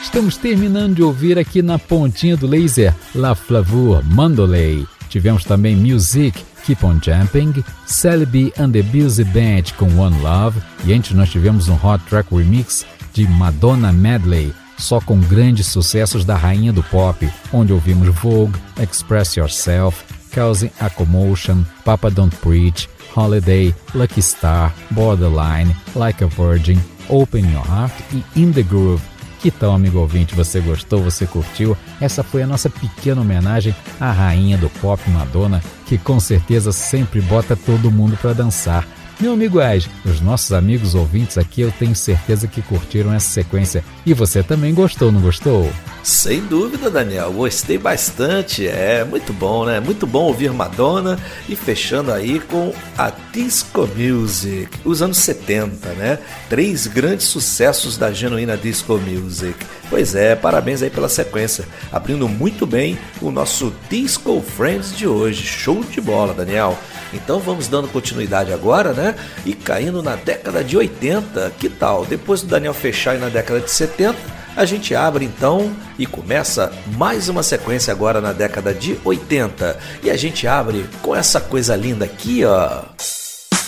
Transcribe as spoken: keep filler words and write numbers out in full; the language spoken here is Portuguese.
Estamos terminando de ouvir aqui na pontinha do laser La Flavor Mandolay. Tivemos também Music, Keep on Jumping, Celebi and the Busy Band com One Love, e antes nós tivemos um Hot Track Remix de Madonna Medley, só com grandes sucessos da rainha do pop, onde ouvimos Vogue, Express Yourself, Causing a Commotion, Papa Don't Preach, Holiday, Lucky Star, Borderline, Like a Virgin, Open Your Heart e In the Groove. Que tal, amigo ouvinte? Você gostou? Você curtiu? Essa foi a nossa pequena homenagem à rainha do pop, Madonna, que com certeza sempre bota todo mundo para dançar. Meu amigo Ed, os nossos amigos ouvintes aqui, eu tenho certeza que curtiram essa sequência. E você também gostou, não gostou? Sem dúvida, Daniel, gostei bastante, é muito bom, né? Muito bom ouvir Madonna e fechando aí com a Disco Music, os anos setenta, né? Três grandes sucessos da genuína Disco Music. Pois é, parabéns aí pela sequência, abrindo muito bem o nosso Disco Friends de hoje, show de bola, Daniel. Então vamos dando continuidade agora, né? E caindo na década de oitenta, que tal? Depois do Daniel fechar aí na década de setenta, a gente abre então e começa mais uma sequência agora na década de oitenta. E a gente abre com essa coisa linda aqui, ó.